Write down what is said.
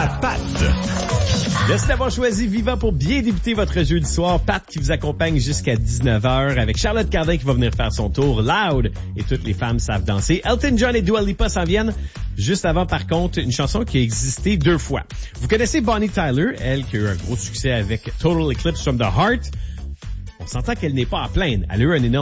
à Pat. Merci d'avoir choisi Viva pour bien débuter votre jeudi soir. Pat qui vous accompagne jusqu'à 19h avec Charlotte Cardin qui va venir faire son tour. Loud et toutes les femmes savent danser. Elton John et Dua Lipa s'en viennent. Juste avant, par contre, une chanson qui a existé 2 fois. Vous connaissez Bonnie Tyler, elle qui a eu un gros succès avec Total Eclipse from the Heart. On s'entend qu'elle n'est pas à plaindre. Elle a eu un énorme